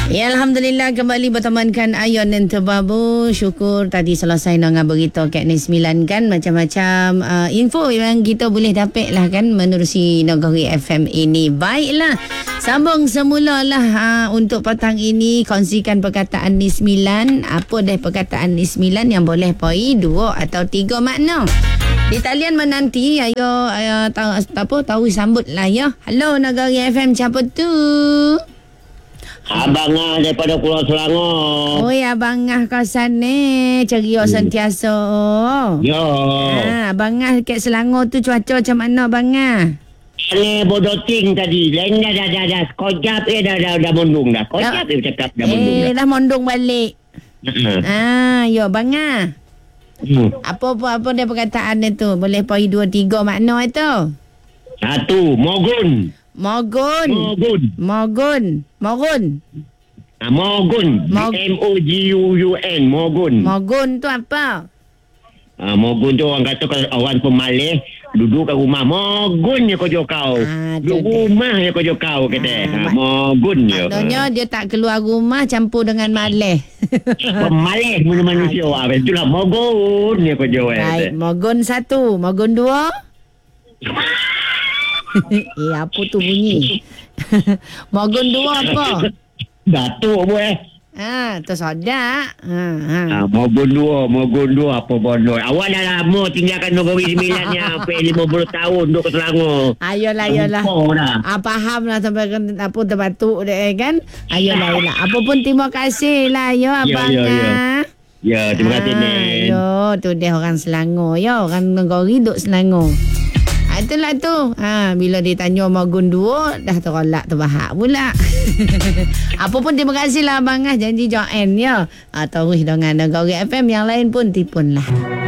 Ya, Alhamdulillah kembali bertemankan Ayon dan Tebabu. Syukur tadi selesai dengan beritahu Kat Nis 9 kan. Macam-macam info yang kita boleh dapat lah kan menerusi Negeri FM ini. Baiklah, sambung semula lah untuk petang ini. Kongsikan perkataan Nis 9. Apa dah perkataan Nis 9 yang boleh poi 2 atau 3 makna. Di talian menanti, ayo tahu sambut lah ya. Halo Negeri FM, siapa tu? Abang Ah daripada Pulau Selangor. Oi, Abang Ah kawasan ni ceria sentiasa. Yo. Abang Ah kat Selangor tu cuaca macam mana Abang Ah? Ni bodoting tadi. Lain dah. Kojap dah mondung dah. Kojap cakap dah mondung dah. Dah mondung balik. Yo Abang Ah. Apa dia perkataan dia tu? Boleh poi 2 3 makna itu. 1. Mogun. Mogun. Mogun. Mogun. M-O-G-U-N. Mogun. Mogun tu apa? Mogun tu orang kata kalau orang pemalih duduk kat rumah. Mogun je kau kau. Duduk rumah je kau kau kata. Mogun je. Maknanya dia tak keluar rumah campur dengan malih. Pemalih manusia. Itulah mogun je kau jawab. Baik, mogun 1. Mogun 2. Apa tu bunyi? Mogun 2 apa? Datuk boleh. Tersodak. Mogun 2 apa bodoh. Awak dah lama tinggalkan Negeri 9 yang 50 tahun duduk ke Selangor. Ayolah. Faham lah sampai apa terbatuk dia kan. Ayolah. Apa pun terima kasih lah ya abang. Ya, terima kasih Nen. Yo, tu dia orang Selangor ya. Orang Negeri duduk Selangor. Itulah tu. Bila ditanya Mogun 2 dah terolak terbahak pula. Apa pun terima kasih lah Abang Ah. Janji join ya. Terus dengan Negeri FM yang lain pun tipun lah.